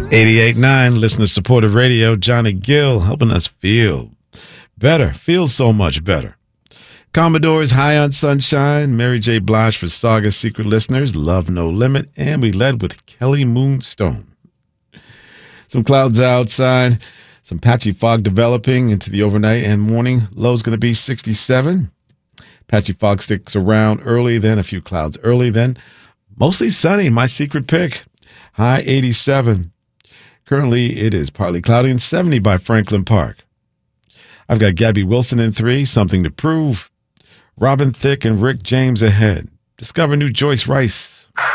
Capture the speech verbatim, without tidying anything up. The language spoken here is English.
eighty-eight point nine, listener-supported radio. Johnny Gill helping us feel better, feel so much better. Commodores, High on Sunshine. Mary J. Blige for Saga Secret Listeners, Love No Limit. And we led with Kelly Moonstone. Some clouds outside, some patchy fog developing into the overnight and morning. Low's going to be sixty-seven. Patchy fog sticks around early, then a few clouds early, then mostly sunny, my secret pick. High eighty-seven. Currently, it is partly cloudy and seventy by Franklin Park. I've got Gabby Wilson in three, Something to Prove. Robin Thicke and Rick James ahead. Discover new Joyce Rice.